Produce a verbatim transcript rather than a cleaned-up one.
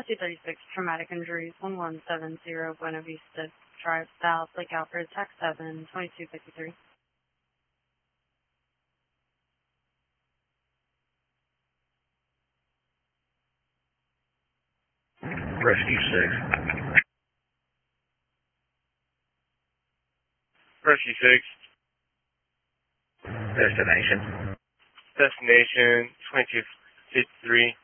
two thirty-six, traumatic injuries, one one seven zero, Buena Vista Drive South, Lake Alfred, tax seven, twenty-two fifty-three. Rescue six. Rescue six. Destination. Destination twenty-two fifty-three.